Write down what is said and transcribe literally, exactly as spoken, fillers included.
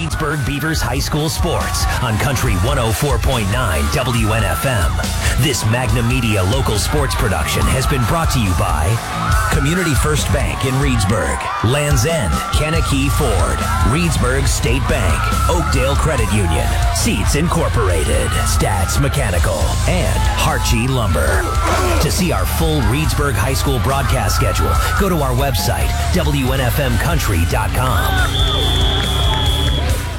Reedsburg Beavers High School sports on Country one oh four point nine W N F M. This Magna Media local sports production has been brought to you by Community First Bank in Reedsburg, Land's End, Kankakee Ford, Reedsburg State Bank, Oakdale Credit Union, Seats Incorporated, Stats Mechanical, and Harchie Lumber. To see our full Reedsburg High School broadcast schedule, go to our website, W N F M country dot com.